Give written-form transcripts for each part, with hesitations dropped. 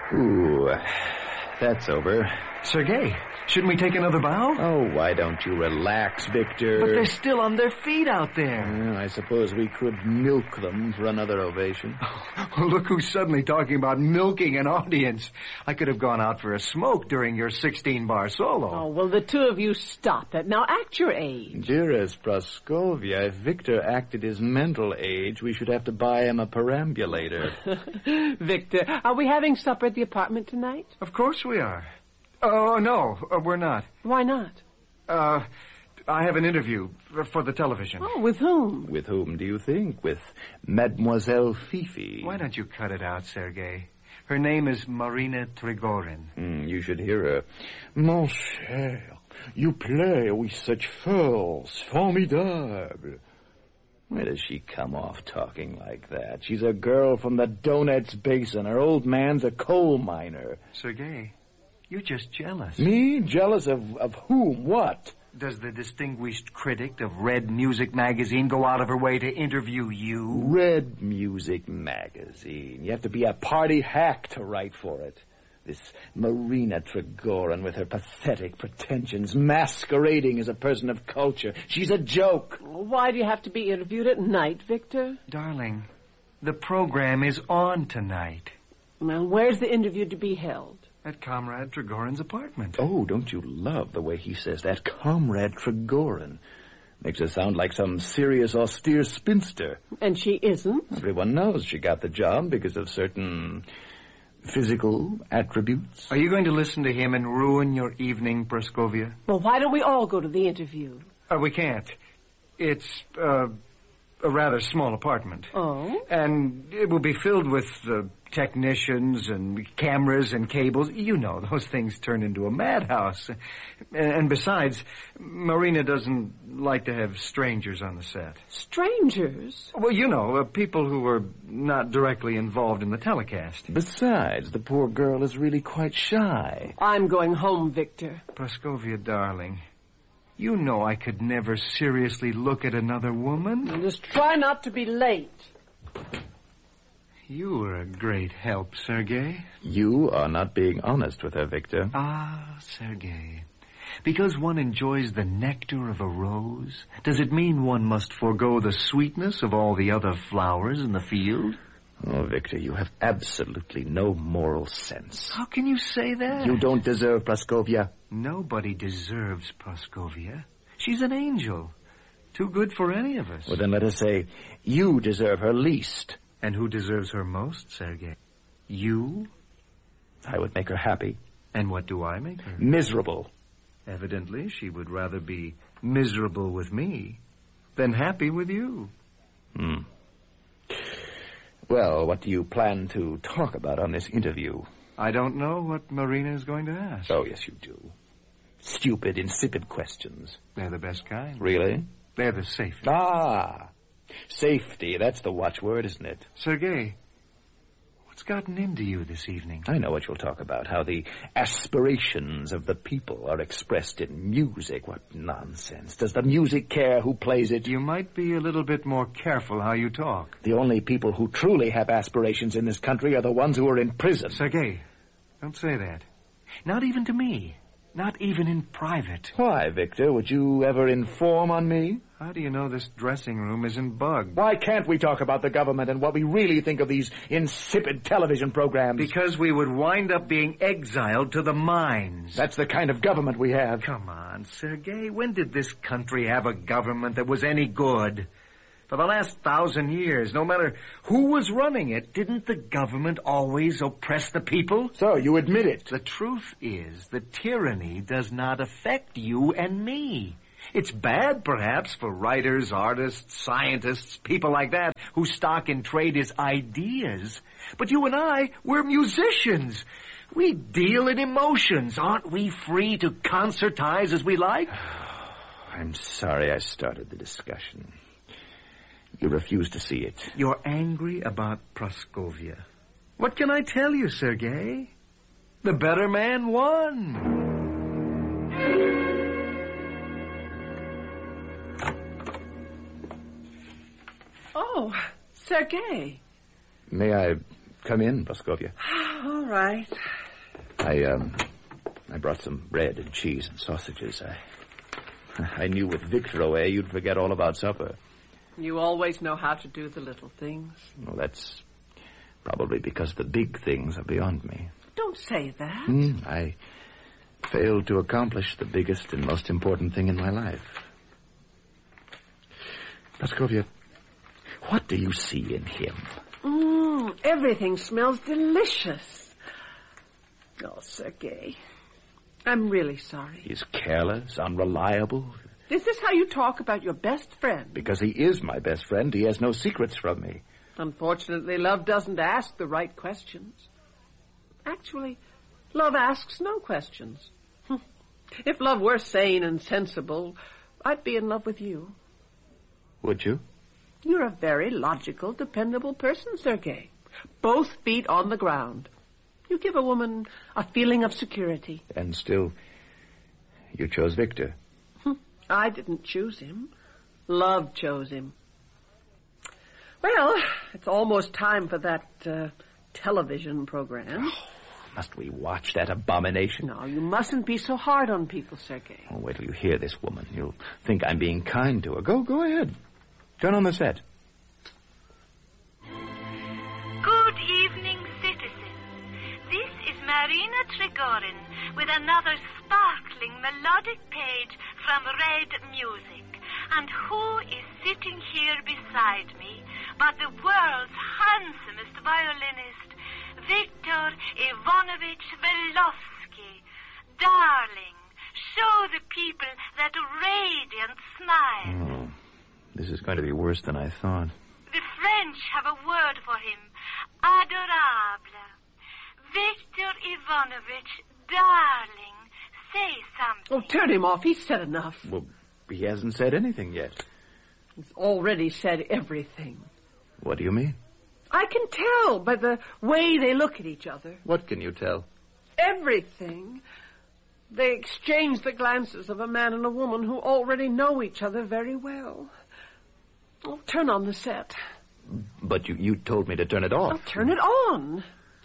Ooh, that's over. Sergei, shouldn't we take another bow? Oh, why don't you relax, Victor? But they're still on their feet out there. Well, I suppose we could milk them for another ovation. Oh, look who's suddenly talking about milking an audience. I could have gone out for a smoke during your 16-bar solo. Oh, well, the two of you stop that. Now act your age. Dearest Praskovia, if Victor acted his mental age, we should have to buy him a perambulator. Victor, are we having supper at the apartment tonight? Of course we are. Oh, no, we're not. Why not? I have an interview for the television. Oh, with whom? With whom do you think? With Mademoiselle Fifi. Why don't you cut it out, Sergei? Her name is Marina Trigorin. You should hear her. Mon cher, you play with such force. Formidable. Where does she come off talking like that? She's a girl from the Donets Basin. Her old man's a coal miner. Sergei, you're just jealous. Me? Jealous of whom? What? Does the distinguished critic of Red Music Magazine go out of her way to interview you? Red Music Magazine. You have to be a party hack to write for it. This Marina Trigorin with her pathetic pretensions, masquerading as a person of culture. She's a joke. Why do you have to be interviewed at night, Victor? Darling, the program is on tonight. Well, where's the interview to be held? At Comrade Trigorin's apartment. Oh, don't you love the way he says that? Comrade Trigorin. Makes her sound like some serious, austere spinster. And she isn't? Everyone knows she got the job because of certain physical attributes. Are you going to listen to him and ruin your evening, Praskovia? Well, why don't we all go to the interview? We can't. It's a rather small apartment. Oh? And it will be filled with technicians and cameras and cables. You know, those things turn into a madhouse. And besides, Marina doesn't like to have strangers on the set. Strangers? Well, you know, people who are not directly involved in the telecast. Besides, the poor girl is really quite shy. I'm going home, Victor. Praskovia, darling, you know I could never seriously look at another woman. And just try not to be late. You were a great help, Sergei. You are not being honest with her, Victor. Ah, Sergei. Because one enjoys the nectar of a rose, does it mean one must forego the sweetness of all the other flowers in the field? Oh, Victor, you have absolutely no moral sense. How can you say that? You don't deserve Praskovia. Nobody deserves Praskovia. She's an angel. Too good for any of us. Well, then let us say, you deserve her least. And who deserves her most, Sergei? You? I would make her happy. And what do I make her? Miserable. Evidently, she would rather be miserable with me than happy with you. Well, what do you plan to talk about on this interview? I don't know what Marina is going to ask. Oh, yes, you do. Stupid, insipid questions. They're the best kind. Really? They're the safest. Ah, safety. That's the watchword, isn't it? Sergei, what's gotten into you this evening? I know what you'll talk about, how the aspirations of the people are expressed in music. What nonsense. Does the music care who plays it? You might be a little bit more careful how you talk. The only people who truly have aspirations in this country are the ones who are in prison. Sergei, don't say that. Not even to me. Not even in private. Why, Victor? Would you ever inform on me? How do you know this dressing room isn't bugged? Why can't we talk about the government and what we really think of these insipid television programs? Because we would wind up being exiled to the mines. That's the kind of government we have. Come on, Sergei. When did this country have a government that was any good? For the last 1,000 years, no matter who was running it, didn't the government always oppress the people? So, you admit it. The truth is that tyranny does not affect you and me. It's bad, perhaps, for writers, artists, scientists, people like that, whose stock in trade is ideas. But you and I, we're musicians. We deal in emotions. Aren't we free to concertize as we like? I'm sorry I started the discussion. You refuse to see it. You're angry about Praskovia. What can I tell you, Sergei? The better man won. Oh, Sergei. May I come in, Praskovia? All right. I brought some bread and cheese and sausages. I knew with Victor away you'd forget all about supper. You always know how to do the little things. Well, that's probably because the big things are beyond me. Don't say that. I failed to accomplish the biggest and most important thing in my life. Praskovia, what do you see in him? Everything smells delicious. Oh, Sergei, I'm really sorry. He's careless, unreliable. Is this how you talk about your best friend? Because he is my best friend, he has no secrets from me. Unfortunately, love doesn't ask the right questions. Actually, love asks no questions. If love were sane and sensible, I'd be in love with you. Would you? You're a very logical, dependable person, Sergei. Both feet on the ground. You give a woman a feeling of security. And still, you chose Victor. I didn't choose him. Love chose him. Well, it's almost time for that television program. Must we watch that abomination? No, you mustn't be so hard on people, Sergei. Oh, wait till you hear this woman. You'll think I'm being kind to her. Go ahead. Turn on the set. Good evening, citizens. This is Marina Trigorin with another sparkling melodic page from Red Music. And who is sitting here beside me but the world's handsomest violinist, Viktor Ivanovich Velovsky? Darling, show the people that radiant smile. This is going to be worse than I thought. The French have a word for him. Adorable. Victor Ivanovich, darling, say something. Oh, turn him off. He's said enough. Well, he hasn't said anything yet. He's already said everything. What do you mean? I can tell by the way they look at each other. What can you tell? Everything. They exchange the glances of a man and a woman who already know each other very well. Oh, turn on the set. But you told me to turn it off. Oh, turn it on.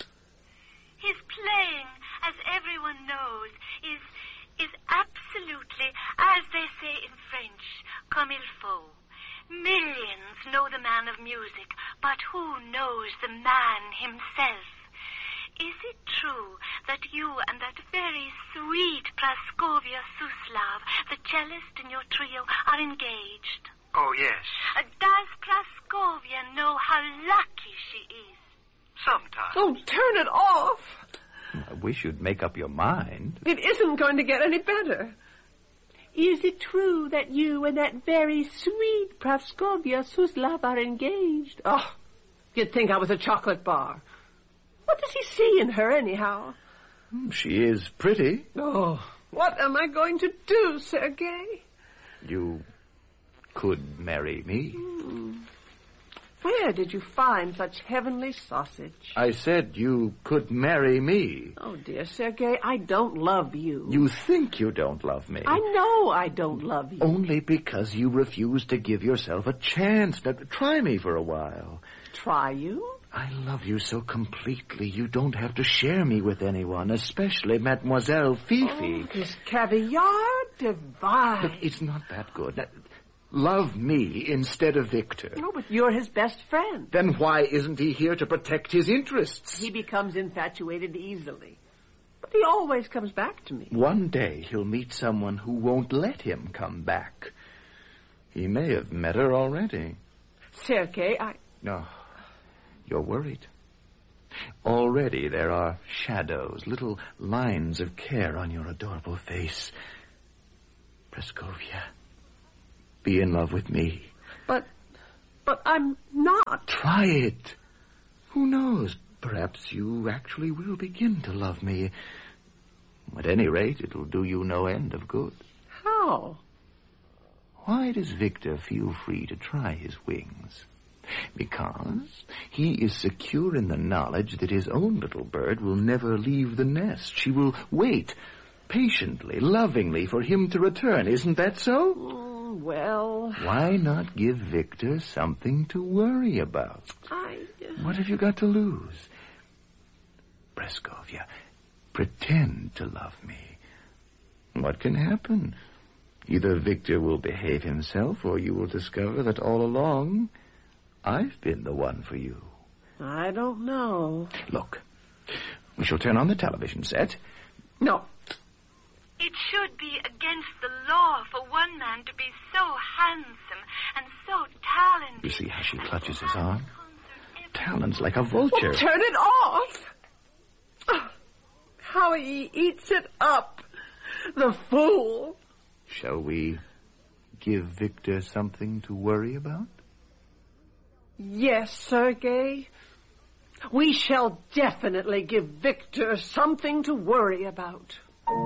His playing, as everyone knows, is absolutely, as they say in French, comme il faut. Millions know the man of music, but who knows the man himself? Is it true that you and that very sweet Praskovia Suslav, the cellist in your trio, are engaged? Oh, yes. Does Praskovia know how lucky she is? Sometimes. Oh, turn it off. I wish you'd make up your mind. It isn't going to get any better. Is it true that you and that very sweet Praskovia Suslav are engaged? Oh, you'd think I was a chocolate bar. What does he see in her, anyhow? She is pretty. Oh, what am I going to do, Sergei? You could marry me. Where did you find such heavenly sausage? I said you could marry me. Oh, dear Sergei, I don't love you. You think you don't love me. I know I don't love you. Only because you refuse to give yourself a chance. Now, try me for a while. Try you? I love you so completely you don't have to share me with anyone, especially Mademoiselle Fifi. Oh, this caviar divine. Look, it's not that good. Now, love me instead of Victor. No, but you're his best friend. Then why isn't he here to protect his interests? He becomes infatuated easily. But he always comes back to me. One day he'll meet someone who won't let him come back. He may have met her already. Sergei, No, you're worried. Already there are shadows, little lines of care on your adorable face. Praskovia, be in love with me. But I'm not. Try it. Who knows? Perhaps you actually will begin to love me. At any rate, it'll do you no end of good. How? Why does Victor feel free to try his wings? Because he is secure in the knowledge that his own little bird will never leave the nest. She will wait patiently, lovingly for him to return. Isn't that so? Well... Why not give Victor something to worry about? What have you got to lose? Praskovia. Pretend to love me. What can happen? Either Victor will behave himself, or you will discover that all along, I've been the one for you. I don't know. Look, we shall turn on the television set. No. It should be against the law for one man to be so handsome and so talented. You see how she clutches his arm? Talons like a vulture. Oh, turn it off! Oh, how he eats it up. The fool. Shall we give Victor something to worry about? Yes, Sergei. We shall definitely give Victor something to worry about.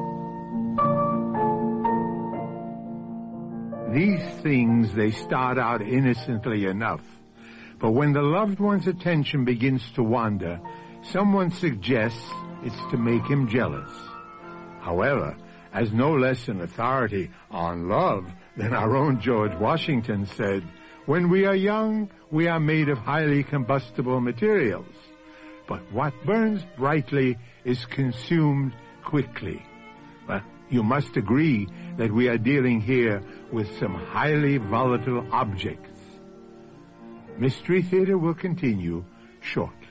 These things, they start out innocently enough. But when the loved one's attention begins to wander, someone suggests it's to make him jealous. However, as no less an authority on love than our own George Washington said, when we are young, we are made of highly combustible materials. But what burns brightly is consumed quickly. Well, you must agree that we are dealing here with some highly volatile objects. Mystery Theater will continue shortly.